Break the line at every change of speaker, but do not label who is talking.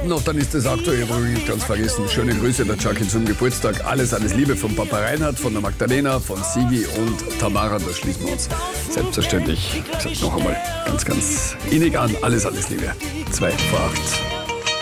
Minuten noch, dann ist das aktuell nicht ganz vergessen. Schöne Grüße der Chucky zum Geburtstag. Alles Liebe von Papa Reinhard, von der Magdalena, von Sigi und Tamara. Da schließen wir uns selbstverständlich, ich sag noch einmal, ganz innig an. Alles Liebe. 2 vor 8.